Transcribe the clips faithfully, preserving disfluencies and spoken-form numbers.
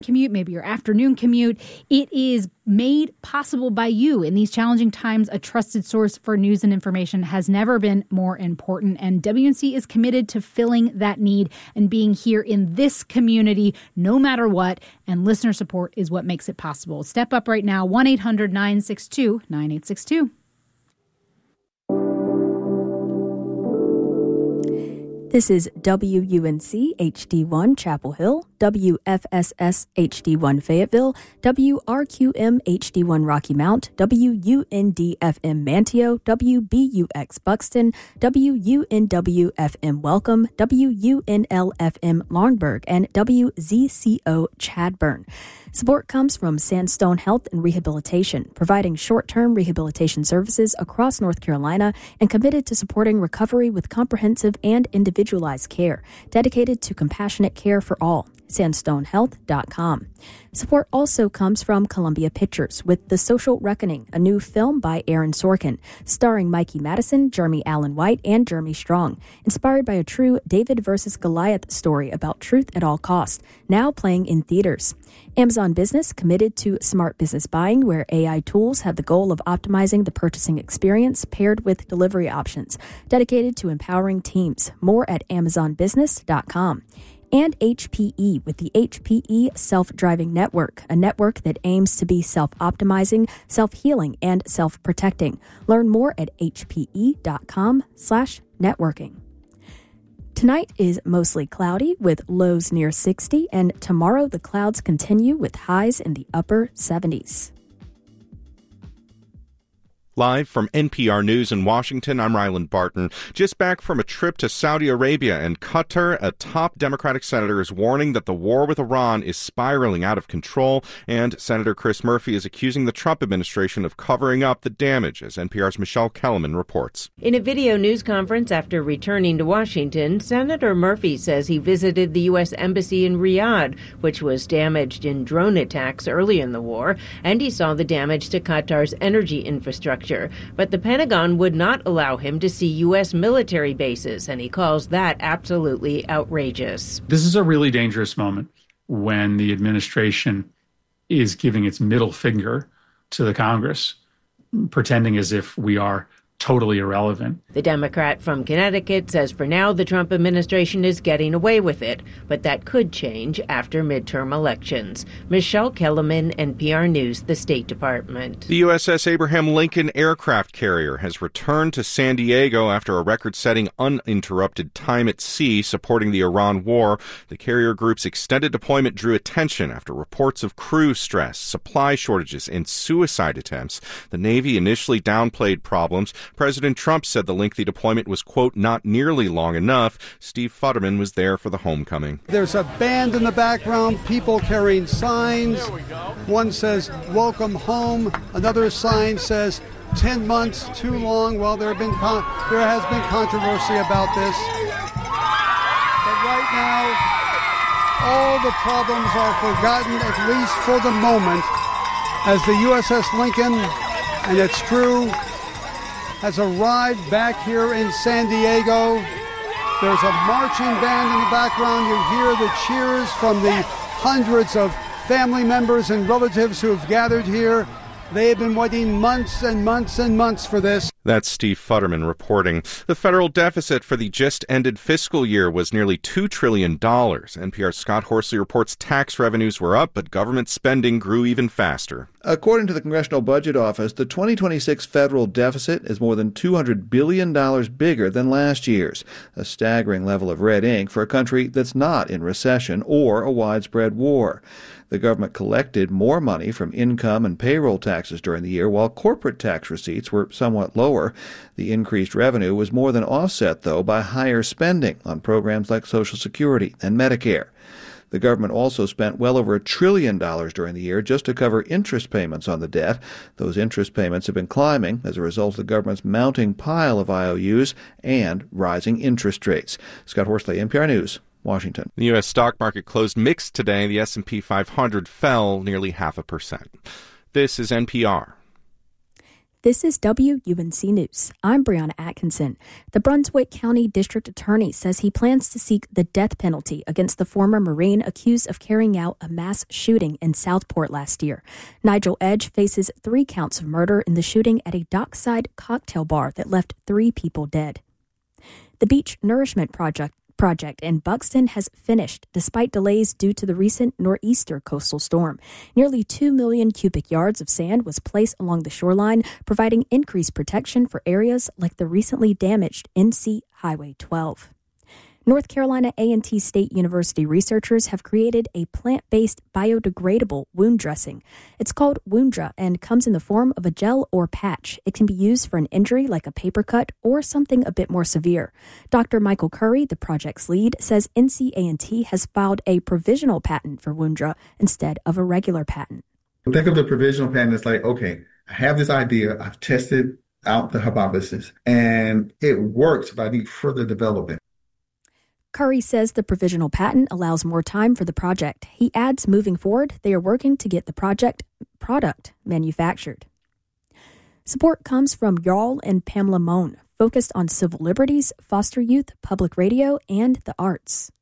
commute, maybe your afternoon commute. It is made possible by you. In these challenging times, a trusted source for news and information has never been more important. And W N C is committed to filling that need and being here in this community no matter what. And listener support is what makes it possible. Step up right now, one eight hundred nine six two nine eight six two. This is W U N C H D one Chapel Hill, W F S S H D one Fayetteville, W R Q M H D one Rocky Mount, W U N D F M Manteo, W B U X Buxton, W U N W F M Welcome, W U N L F M Laurinburg, and W Z C O Chadburn. Support comes from Sandstone Health and Rehabilitation, providing short-term rehabilitation services across North Carolina and committed to supporting recovery with comprehensive and individualized care, dedicated to compassionate care for all. sandstone health dot com. Support also comes from Columbia Pictures with The Social Reckoning, a new film by Aaron Sorkin, starring Mikey Madison, Jeremy Allen White, and Jeremy Strong, inspired by a true David versus Goliath story about truth at all costs, now playing in theaters. Amazon Business committed to smart business buying, where A I tools have the goal of optimizing the purchasing experience paired with delivery options, dedicated to empowering teams. More at amazon business dot com. And H P E with the H P E Self-Driving Network, a network that aims to be self-optimizing, self-healing, and self-protecting. Learn more at H P E dot com slash networking. Tonight is mostly cloudy with lows near sixty, and tomorrow the clouds continue with highs in the upper seventies. Live from N P R News in Washington, I'm Ryland Barton. Just back from a trip to Saudi Arabia and Qatar, a top Democratic senator is warning that the war with Iran is spiraling out of control, and Senator Chris Murphy is accusing the Trump administration of covering up the damage, as N P R's Michelle Kellerman reports. In a video news conference after returning to Washington, Senator Murphy says he visited the U S Embassy in Riyadh, which was damaged in drone attacks early in the war, and he saw the damage to Qatar's energy infrastructure. But the Pentagon would not allow him to see U S military bases, and he calls that absolutely outrageous. This is a really dangerous moment when the administration is giving its middle finger to the Congress, pretending as if we are totally irrelevant. The Democrat from Connecticut says for now the Trump administration is getting away with it, but that could change after midterm elections. Michelle Kellerman, N P R News, the State Department. The U S S Abraham Lincoln aircraft carrier has returned to San Diego after a record-setting uninterrupted time at sea supporting the Iran war. The carrier group's extended deployment drew attention after reports of crew stress, supply shortages, and suicide attempts. The Navy initially downplayed problems. President Trump said the lengthy deployment was, quote, not nearly long enough. Steve Futterman was there for the homecoming. There's a band in the background, people carrying signs. One says, welcome home. Another sign says, ten months too long. Well, there, have been con- there has been controversy about this. But right now, all the problems are forgotten, at least for the moment, as the U S S Lincoln, and it's true, has arrived back here in San Diego. There's a marching band in the background. You hear the cheers from the hundreds of family members and relatives who have gathered here. They have been waiting months and months and months for this. That's Steve Futterman reporting. The federal deficit for the just-ended fiscal year was nearly two trillion dollars. N P R's Scott Horsley reports tax revenues were up, but government spending grew even faster. According to the Congressional Budget Office, the twenty twenty-six federal deficit is more than two hundred billion dollars bigger than last year's, a staggering level of red ink for a country that's not in recession or a widespread war. The government collected more money from income and payroll taxes during the year, while corporate tax receipts were somewhat lower. The increased revenue was more than offset, though, by higher spending on programs like Social Security and Medicare. The government also spent well over a trillion dollars during the year just to cover interest payments on the debt. Those interest payments have been climbing as a result of the government's mounting pile of I O Us and rising interest rates. Scott Horsley, N P R News, Washington. The U S stock market closed mixed today. The S and P five hundred fell nearly half a percent. This is N P R. This is W U N C News. I'm Brianna Atkinson. The Brunswick County District Attorney says he plans to seek the death penalty against the former Marine accused of carrying out a mass shooting in Southport last year. Nigel Edge faces three counts of murder in the shooting at a dockside cocktail bar that left three people dead. The Beach Nourishment Project project in Buxton has finished despite delays due to the recent nor'easter coastal storm. Nearly two million cubic yards of sand was placed along the shoreline, providing increased protection for areas like the recently damaged N C Highway twelve. North Carolina A and T State University researchers have created a plant-based biodegradable wound dressing. It's called Woundra and comes in the form of a gel or patch. It can be used for an injury like a paper cut or something a bit more severe. Doctor Michael Curry, the project's lead, says N C A and T has filed a provisional patent for Woundra instead of a regular patent. Think of the provisional patent as like, okay, I have this idea, I've tested out the hypothesis, and it works, but I need further development. Curry says the provisional patent allows more time for the project. He adds, moving forward, they are working to get the project product manufactured. Support comes from Jarl and Pamela Mohn, focused on civil liberties, foster youth, public radio, and the arts.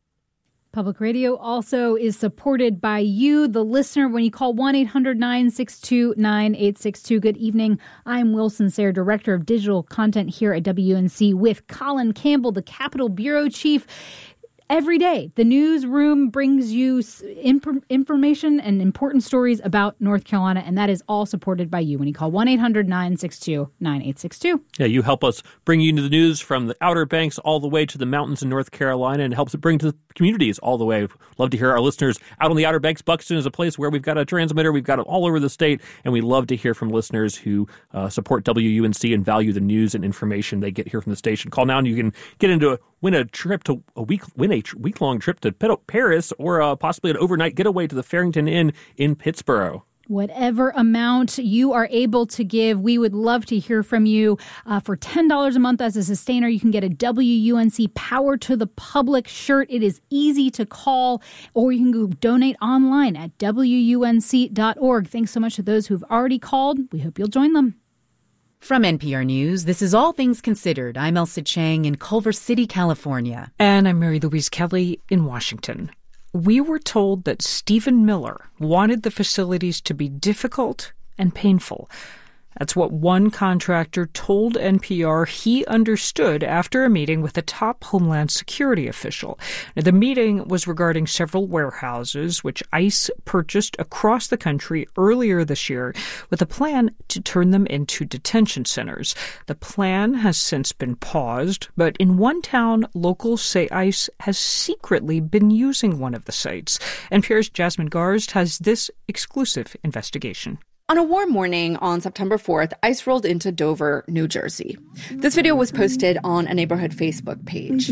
Public Radio also is supported by you, the listener, when you call one eight hundred nine six two nine eight six two. Good evening. I'm Wilson Sayre, Director of Digital Content here at W U N C, with Colin Campbell, the Capitol Bureau Chief. Every day, the newsroom brings you imp- information and important stories about North Carolina, and that is all supported by you when you call one eight hundred nine six two nine eight six two. Yeah, you help us bring you the news from the Outer Banks all the way to the mountains in North Carolina, and helps it bring to the communities all the way. Love to hear our listeners out on the Outer Banks. Buxton is a place where we've got a transmitter. We've got it all over the state, and we love to hear from listeners who uh, support W U N C and value the news and information they get here from the station. Call now, and you can get into a, win a trip to a week, win a tr- week-long trip to Paris, or uh, possibly an overnight getaway to the Farrington Inn in Pittsburgh. Whatever amount you are able to give, we would love to hear from you. Uh, for ten dollars a month as a sustainer, you can get a W U N C Power to the Public shirt. It is easy to call, or you can go donate online at W U N C dot org. Thanks so much to those who've already called. We hope you'll join them. From N P R News, this is All Things Considered. I'm Elsa Chang in Culver City, California. And I'm Mary Louise Kelly in Washington. We were told that Stephen Miller wanted the facilities to be difficult and painful. That's what one contractor told N P R he understood after a meeting with a top Homeland Security official. Now, the meeting was regarding several warehouses which ICE purchased across the country earlier this year with a plan to turn them into detention centers. The plan has since been paused, but in one town, locals say ICE has secretly been using one of the sites. N P R's Jasmine Garst has this exclusive investigation. On a warm morning on September fourth, ICE rolled into Dover, New Jersey. This video was posted on a neighborhood Facebook page.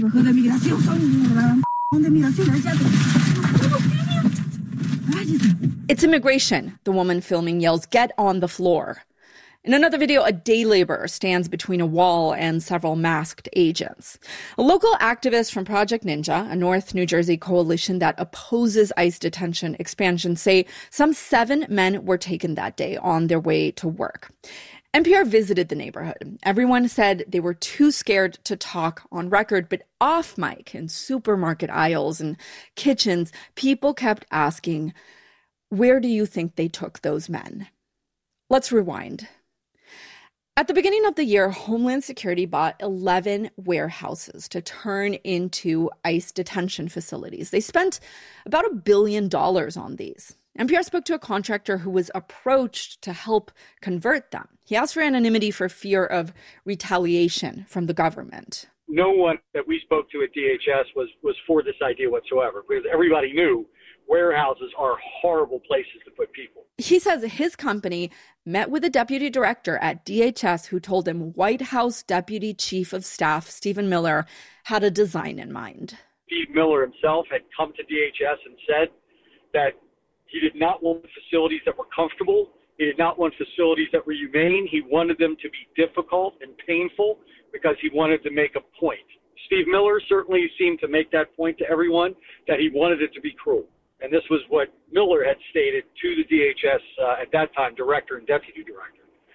It's immigration, the woman filming yells, "Get on the floor." In another video, a day laborer stands between a wall and several masked agents. A local activist from Project Ninja, a North New Jersey coalition that opposes ICE detention expansion, say some seven men were taken that day on their way to work. N P R visited the neighborhood. Everyone said they were too scared to talk on record, but off mic in supermarket aisles and kitchens, people kept asking, where do you think they took those men? Let's rewind. At the beginning of the year, Homeland Security bought eleven warehouses to turn into ICE detention facilities. They spent about a billion dollars on these. N P R spoke to a contractor who was approached to help convert them. He asked for anonymity for fear of retaliation from the government. No one that we spoke to at D H S was, was for this idea whatsoever, because everybody knew warehouses are horrible places to put people. He says his company met with a deputy director at D H S who told him White House Deputy Chief of Staff Stephen Miller had a design in mind. Steve Miller himself had come to D H S and said that he did not want facilities that were comfortable. He did not want facilities that were humane. He wanted them to be difficult and painful because he wanted to make a point. Steve Miller certainly seemed to make that point to everyone, that he wanted it to be cruel. And this was what Miller had stated to the D H S, uh, at that time, director and deputy director.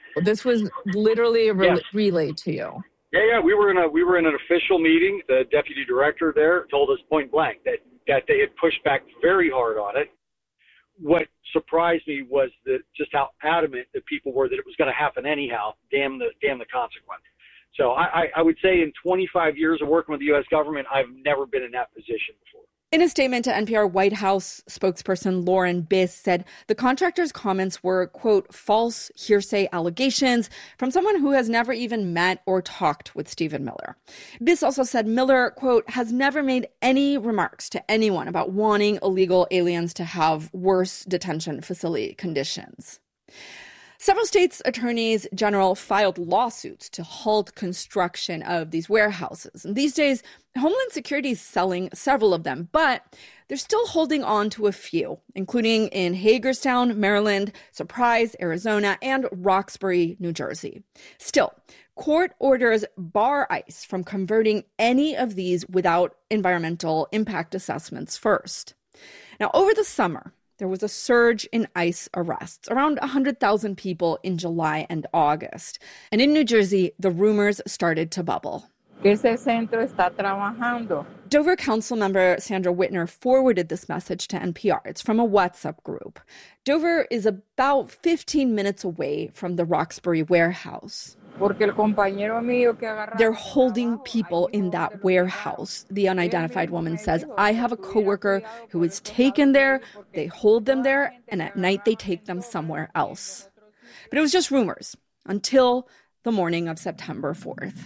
This was literally a re- yes. relay to you. Yeah, yeah. We were in a we were in an official meeting. The deputy director there told us point blank that, that they had pushed back very hard on it. What surprised me was that just how adamant the people were that it was going to happen anyhow. Damn the damn the consequence. So I, I, I would say in twenty-five years of working with the U S government, I've never been in that position before. In a statement to N P R, White House spokesperson Lauren Biss said the contractor's comments were, quote, false hearsay allegations from someone who has never even met or talked with Stephen Miller. Biss also said Miller, quote, has never made any remarks to anyone about wanting illegal aliens to have worse detention facility conditions. Several states' attorneys general filed lawsuits to halt construction of these warehouses. And these days, Homeland Security is selling several of them, but they're still holding on to a few, including in Hagerstown, Maryland, Surprise, Arizona, and Roxbury, New Jersey. Still, court orders bar ICE from converting any of these without environmental impact assessments first. Now, over the summer, there was a surge in ICE arrests, around one hundred thousand people in July and August. And in New Jersey, the rumors started to bubble. Ese centro está trabajando. Dover Council member Sandra Whitner forwarded this message to N P R. It's from a WhatsApp group. Dover is about fifteen minutes away from the Roxbury warehouse. They're holding people in that warehouse. The unidentified woman says, I have a coworker who is taken there, they hold them there, and at night they take them somewhere else. But it was just rumors until the morning of September fourth.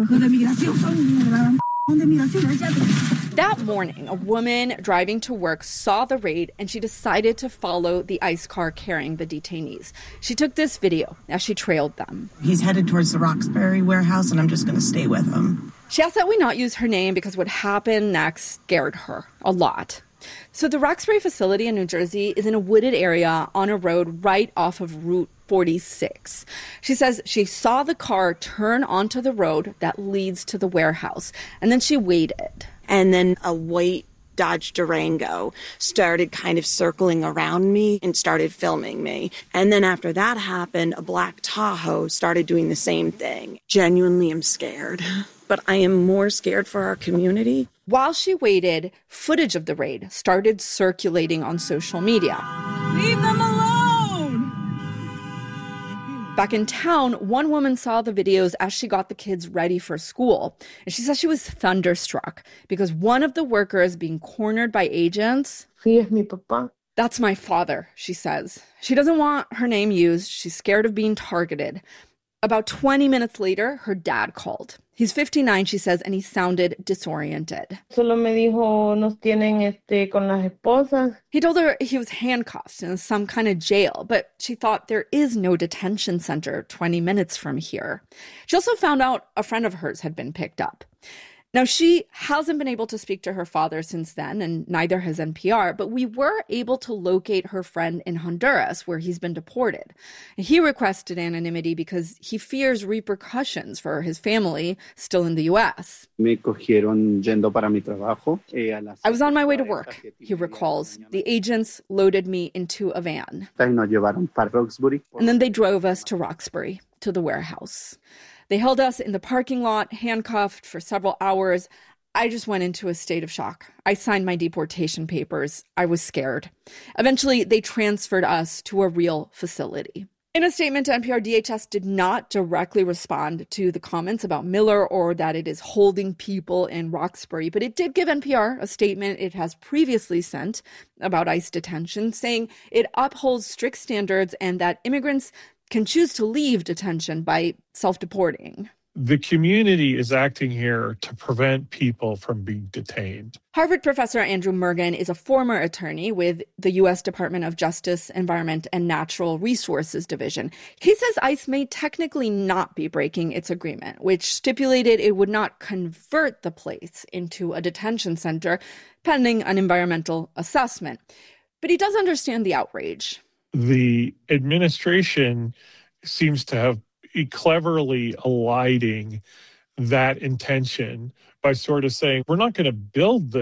That morning, a woman driving to work saw the raid and she decided to follow the ICE car carrying the detainees. She took this video as she trailed them. He's headed towards the Roxbury warehouse and I'm just going to stay with him. She asked that we not use her name because what happened next scared her a lot. So the Roxbury facility in New Jersey is in a wooded area on a road right off of Route forty-six. She says she saw the car turn onto the road that leads to the warehouse, and then she waited. And then a white Dodge Durango started kind of circling around me and started filming me. And then after that happened, a black Tahoe started doing the same thing. Genuinely, I'm scared. But I am more scared for our community. While she waited, footage of the raid started circulating on social media. Leave them alone! Back in town, one woman saw the videos as she got the kids ready for school. And she says she was thunderstruck because one of the workers being cornered by agents. Sí, es mi papá. That's my father, she says. She doesn't want her name used. She's scared of being targeted. About twenty minutes later, her dad called. He's fifty-nine, she says, and he sounded disoriented. Solo me dijo, nos tienen este, con las esposas. He told her he was handcuffed in some kind of jail, but she thought there is no detention center twenty minutes from here. She also found out a friend of hers had been picked up. Now, she hasn't been able to speak to her father since then, and neither has N P R, but we were able to locate her friend in Honduras, where he's been deported. He requested anonymity because he fears repercussions for his family still in the U S. Me cogieron yendo para mi trabajo. I was on my way to work, he recalls. The agents loaded me into a van. Nos llevaron para Roxbury. And then they drove us to Roxbury, to the warehouse. They held us in the parking lot, handcuffed for several hours. I just went into a state of shock. I signed my deportation papers. I was scared. Eventually, they transferred us to a real facility. In a statement to N P R, D H S did not directly respond to the comments about Miller or that it is holding people in Roxbury, but it did give N P R a statement it has previously sent about ICE detention, saying it upholds strict standards and that immigrants can choose to leave detention by self-deporting. The community is acting here to prevent people from being detained. Harvard professor Andrew Mergen is a former attorney with the U S Department of Justice, Environment, and Natural Resources Division. He says ICE may technically not be breaking its agreement, which stipulated it would not convert the place into a detention center pending an environmental assessment. But he does understand the outrage. The administration seems to have cleverly eliding that intention by sort of saying, we're not going to build this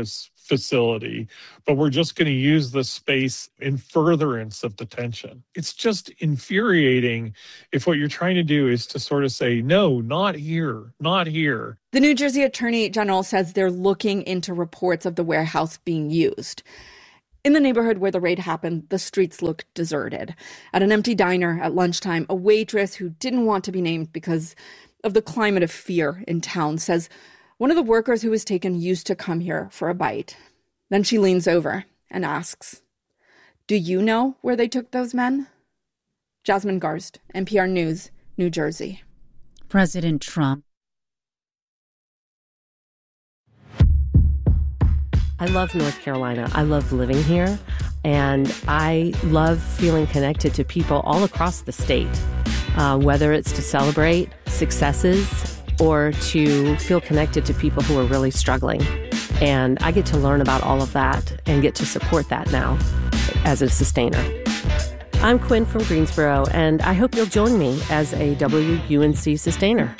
facility, but we're just going to use the space in furtherance of detention. It's just infuriating if what you're trying to do is to sort of say, no, not here, not here. The New Jersey Attorney General says they're looking into reports of the warehouse being used. In the neighborhood where the raid happened, the streets looked deserted. At an empty diner at lunchtime, a waitress who didn't want to be named because of the climate of fear in town says one of the workers who was taken used to come here for a bite. Then she leans over and asks, "Do you know where they took those men?" Jasmine Garst, N P R News, New Jersey. President Trump. I love North Carolina. I love living here, and I love feeling connected to people all across the state, uh, whether it's to celebrate successes or to feel connected to people who are really struggling. And I get to learn about all of that and get to support that now as a sustainer. I'm Quinn from Greensboro, and I hope you'll join me as a W U N C sustainer.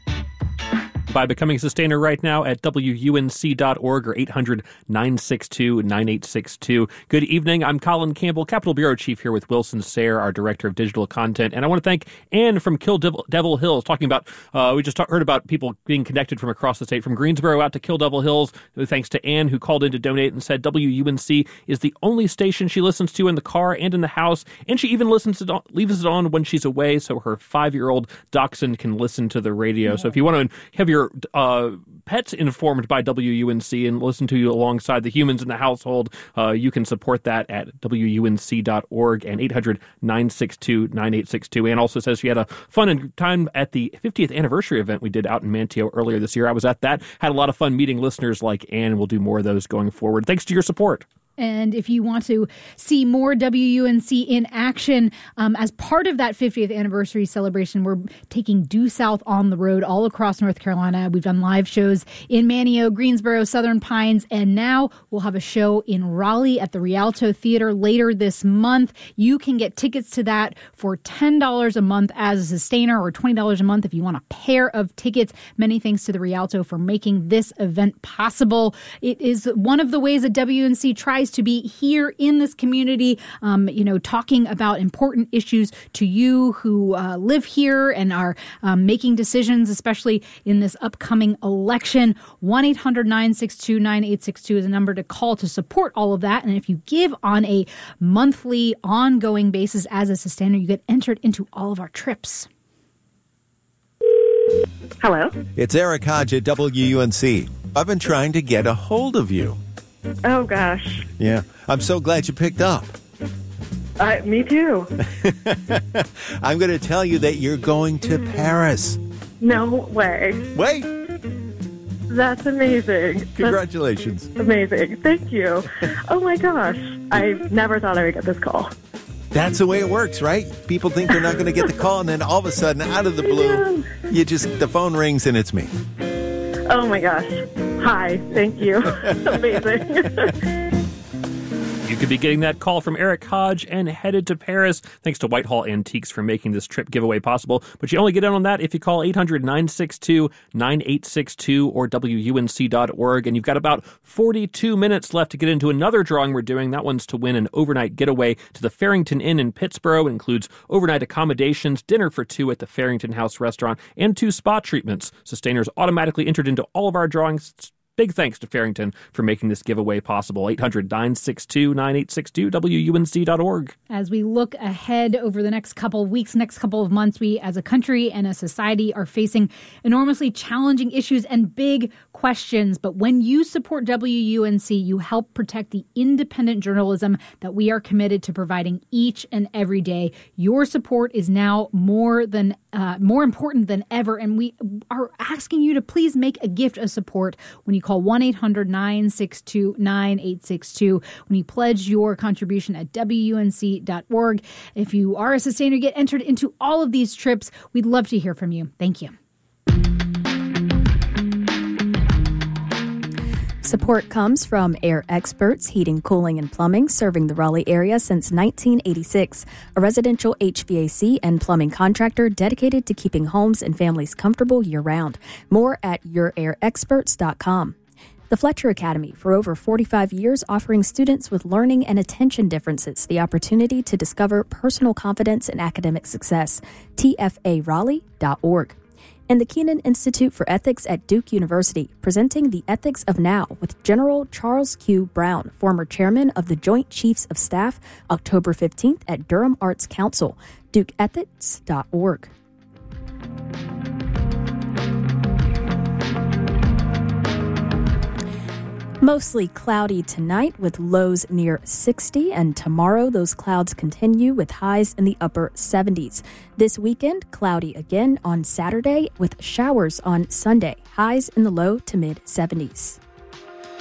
By becoming a sustainer right now at W U N C dot org or eight hundred, nine six two, nine eight six two. Good evening. I'm Colin Campbell, Capitol Bureau Chief, here with Wilson Sayre, our Director of Digital Content. And I want to thank Ann from Kill Devil, Devil Hills, talking about, uh, we just talk, heard about people being connected from across the state, from Greensboro out to Kill Devil Hills. Thanks to Ann, who called in to donate and said W U N C is the only station she listens to in the car and in the house. And she even listens to, leaves it on when she's away so her five-year-old dachshund can listen to the radio. Yeah. So if you want to have your Uh, pets informed by W U N C and listen to you alongside the humans in the household, uh, you can support that at W U N C dot org and eight hundred, nine six two, nine eight six two. Ann also says she had a fun time at the fiftieth anniversary event we did out in Manteo earlier this year. I was at that, had a lot of fun meeting listeners like Ann, and we'll do more of those going forward. Thanks to your support. And if you want to see more W U N C in action, um, as part of that fiftieth anniversary celebration, we're taking Due South on the road all across North Carolina. We've done live shows in Manteo, Greensboro, Southern Pines, and now we'll have a show in Raleigh at the Rialto Theater later this month. You can get tickets to that for ten dollars a month as a sustainer, or twenty dollars a month if you want a pair of tickets. Many thanks to the Rialto for making this event possible. It is one of the ways that W U N C tries to be here in this community, um, you know, talking about important issues to you who uh, live here and are um, making decisions, especially in this upcoming election. one eight hundred, nine six two, nine eight six two is a number to call to support all of that. And if you give on a monthly, ongoing basis as a sustainer, you get entered into all of our trips. Hello? It's Eric Hodge at W U N C. I've been trying to get a hold of you. Oh, gosh. Yeah, I'm so glad you picked up. Uh, me too. I'm going to tell you that you're going to Paris. No way. Wait. That's amazing. Congratulations. That's amazing. Thank you. Oh, my gosh. I never thought I would get this call. That's the way it works, right? People think they're not going to get the call, and then all of a sudden, out of the blue, you just, the phone rings and it's me. Oh, my gosh. Hi. Thank you. Amazing. You could be getting that call from Eric Hodge and headed to Paris. Thanks to Whitehall Antiques for making this trip giveaway possible. But you only get in on that if you call eight hundred, nine six two, nine eight six two or W U N C dot org. And you've got about forty-two minutes left to get into another drawing we're doing. That one's to win an overnight getaway to the Farrington Inn in Pittsboro. It includes overnight accommodations, dinner for two at the Farrington House restaurant, and two spa treatments. Sustainers automatically entered into all of our drawings. Big thanks to Farrington for making this giveaway possible. eight hundred, nine six two, nine eight six two, W U N C dot org. As we look ahead over the next couple of weeks, next couple of months, we as a country and a society are facing enormously challenging issues and big questions. But when you support W U N C, you help protect the independent journalism that we are committed to providing each and every day. Your support is now more than uh, more important than ever. And we are asking you to please make a gift of support when you call one eight hundred, nine six two, nine eight six two. When you pledge your contribution at W U N C dot org. If you are a sustainer, get entered into all of these trips. We'd love to hear from you. Thank you. Support comes from Air Experts Heating, Cooling, and Plumbing, serving the Raleigh area since nineteen eighty-six. A residential H V A C and plumbing contractor dedicated to keeping homes and families comfortable year-round. More at your air experts dot com. The Fletcher Academy, for over forty-five years, offering students with learning and attention differences the opportunity to discover personal confidence and academic success. T F A Raleigh dot org. And the Kenan Institute for Ethics at Duke University, presenting The Ethics of Now with General Charles Q. Brown, former chairman of the Joint Chiefs of Staff, October fifteenth at Durham Arts Council, duke ethics dot org. Mostly cloudy tonight with lows near sixty, and tomorrow those clouds continue with highs in the upper seventies. This weekend, cloudy again on Saturday with showers on Sunday, highs in the low to mid seventies.